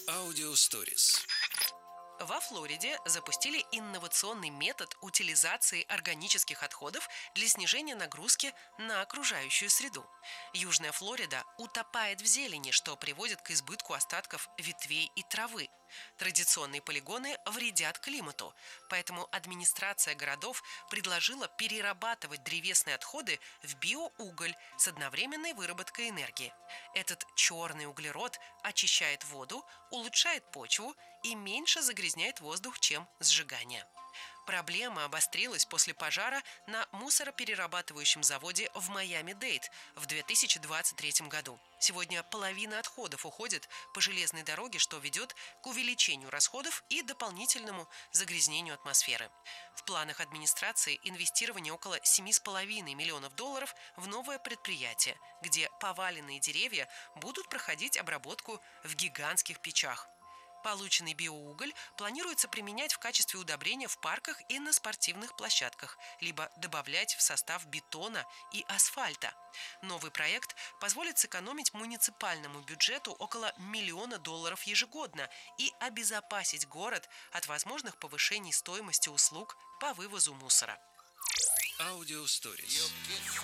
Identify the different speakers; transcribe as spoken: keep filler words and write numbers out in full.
Speaker 1: Аудиосторис.
Speaker 2: Во Флориде запустили инновационный метод утилизации органических отходов для снижения нагрузки на окружающую среду. Южная Флорида утопает в зелени, что приводит к избытку остатков ветвей и травы. Традиционные полигоны вредят климату, поэтому администрация городов предложила перерабатывать древесные отходы в биоуголь с одновременной выработкой энергии. Этот черный углерод очищает воду, улучшает почву и меньше загрязняет воздух, чем сжигание. Проблема обострилась после пожара на мусороперерабатывающем заводе в Майами-Дейд в две тысячи двадцать третьем году. Сегодня половина отходов уходит по железной дороге, что ведет к увеличению расходов и дополнительному загрязнению атмосферы. В планах администрации инвестирование около семь с половиной миллионов долларов в новое предприятие, где поваленные деревья будут проходить обработку в гигантских печах. Полученный биоуголь планируется применять в качестве удобрения в парках и на спортивных площадках, либо добавлять в состав бетона и асфальта. Новый проект позволит сэкономить муниципальному бюджету около миллиона долларов ежегодно и обезопасить город от возможных повышений стоимости услуг по вывозу мусора.
Speaker 1: Аудиосторис.